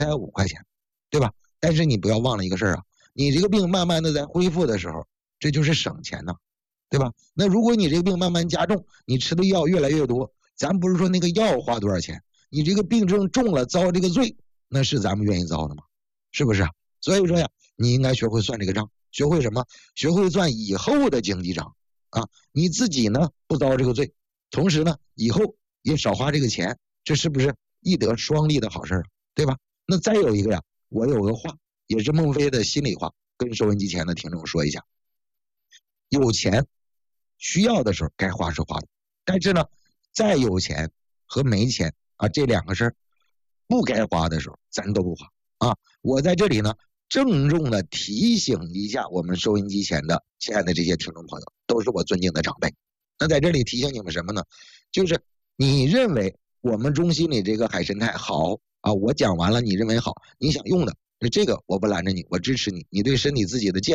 才5块钱，对吧？但是你不要忘了一个事儿啊，你这个病慢慢的在恢复的时候，这就是省钱呢，对吧？那如果你这个病慢慢加重，你吃的药越来越多，咱不是说那个药花多少钱，你这个病症重了遭这个罪，那是咱们愿意遭的吗？是不是啊？所以说呀，你应该学会算这个账，学会什么？学会算以后的经济账啊！你自己呢不遭这个罪，同时呢以后也少花这个钱，这是不是一得双利的好事，对吧？那再有一个呀，我有个话，也是孟非的心里话，跟收音机前的听众说一下：有钱需要的时候该花是花的，但是呢，再有钱和没钱啊这2个事儿，不该花的时候咱都不花啊！我在这里呢，郑重的提醒一下我们收音机前的亲爱的这些听众朋友，都是我尊敬的长辈。那在这里提醒你们什么呢？就是你认为我们中心里这个海参肽好啊，我讲完了，你认为好，你想用的，这个我不拦着你，我支持你，你对身体自己的健